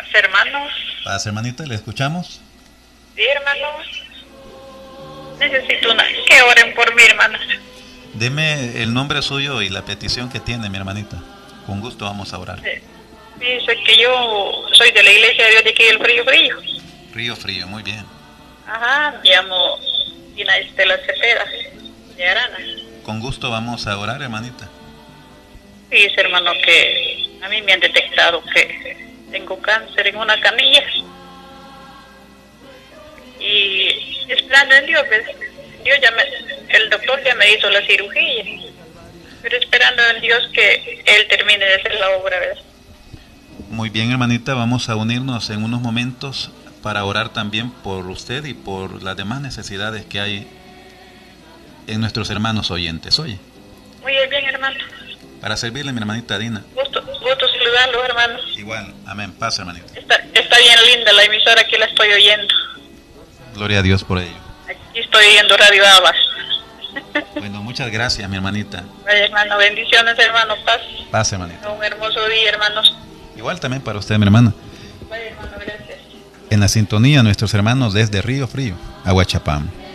hermanos. Paz, hermanita, ¿le escuchamos? Sí, hermanos. Necesito que oren por mi hermana. Deme el nombre suyo y la petición que tiene, mi hermanita. Con gusto vamos a orar. Dice que yo soy de la iglesia de Dios de aquí del Frío Frío. Río Frío, muy bien. Ajá, me llamo Dina Estela Cepeda, de Arana. Con gusto vamos a orar, hermanita. Dice, hermano, que a mí me han detectado que tengo cáncer en una canilla. Y esperando en Dios, pues, el doctor ya me hizo la cirugía, pero esperando en Dios que Él termine de hacer la obra, ¿verdad? Muy bien, hermanita, vamos a unirnos en unos momentos para orar también por usted y por las demás necesidades que hay en nuestros hermanos oyentes. Oye. Muy bien, hermano. Para servirle, mi hermanita Dina. Gusto saludarlos, hermanos. Igual, amén. Paz, hermanita. Está bien linda la emisora, aquí la estoy oyendo. Gloria a Dios por ello. Aquí estoy oyendo Radio Abas. Bueno, muchas gracias, mi hermanita. Vaya, hermano, bendiciones, hermano, paz. Paz, hermanita. Un hermoso día, hermanos. Igual también para usted, mi hermana. Vaya, hermano, gracias. En la sintonía, nuestros hermanos desde Río Frío, Aguachapán.